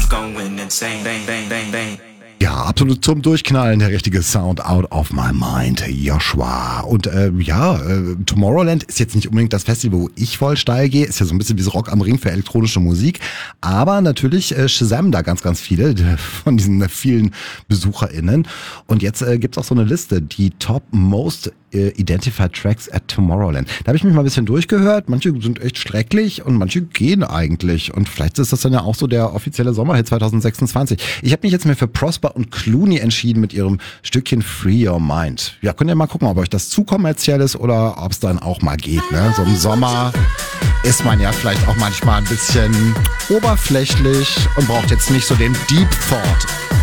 going insane. Bang, bang, bang, bang. Ja, absolut zum Durchknallen, der richtige Sound Out of My Mind, Joshua. Und Tomorrowland ist jetzt nicht unbedingt das Festival, wo ich voll steil gehe, ist ja so ein bisschen wie so Rock am Ring für elektronische Musik, aber natürlich Shazam da ganz, ganz viele von diesen vielen BesucherInnen. Und jetzt gibt's auch so eine Liste, die Top Most Identified Tracks at Tomorrowland. Da habe ich mich mal ein bisschen durchgehört, manche sind echt schrecklich und manche gehen eigentlich. Und vielleicht ist das dann ja auch so der offizielle Sommerhit 2026. Ich habe mich jetzt mehr für Prosper und Clooney entschieden mit ihrem Stückchen Free Your Mind. Ja, könnt ihr mal gucken, ob euch das zu kommerziell ist oder ob es dann auch mal geht. Ne? So im Sommer ist man ja vielleicht auch manchmal ein bisschen oberflächlich und braucht jetzt nicht so den Deep Thought.